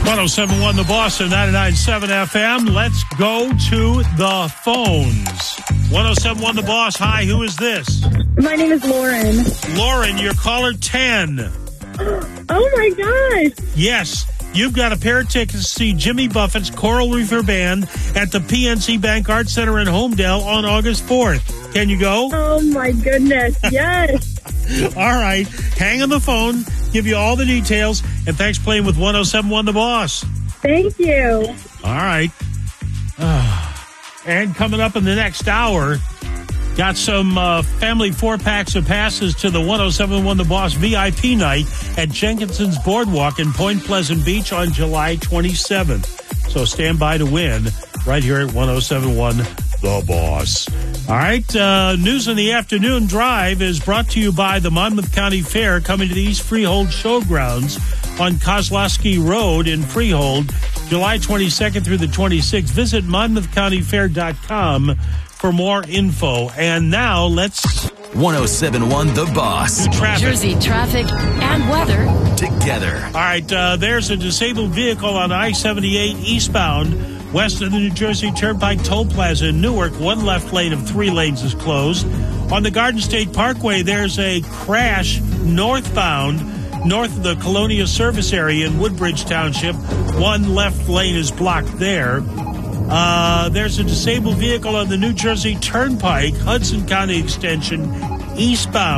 107.1 The Boss and 99.7 FM. Let's go to the phones. 107.1 The Boss. Hi, who is this? My name is Lauren. Lauren, you're caller 10. Oh, my gosh. Yes, you've got a pair of tickets to see Jimmy Buffett's Coral Reefer Band at the PNC Bank Arts Center in Homedale on August 4th. Can you go? Oh, my goodness. Yes. All right. Hang on the phone. Give you all the details. And thanks for playing with 107.1 The Boss. Thank you. All right. And coming up in the next hour, got some family 4-packs of passes to the 107.1 The Boss VIP night at Jenkinson's Boardwalk in Point Pleasant Beach on July 27th. So stand by to win right here at 107.1 The Boss. All right, News in the Afternoon Drive is brought to you by the Monmouth County Fair, coming to the East Freehold Showgrounds on Kozlowski Road in Freehold, July 22nd through the 26th. Visit monmouthcountyfair.com for more info. And now let's... 107.1 The Boss. Jersey traffic and weather together. All right, there's a disabled vehicle on I-78 eastbound west of the New Jersey Turnpike Toll Plaza in Newark. One left lane of 3 lanes is closed. On the Garden State Parkway, there's a crash northbound, north of the Colonia service area in Woodbridge Township. One left lane is blocked there. There's a disabled vehicle on the New Jersey Turnpike, Hudson County Extension, eastbound.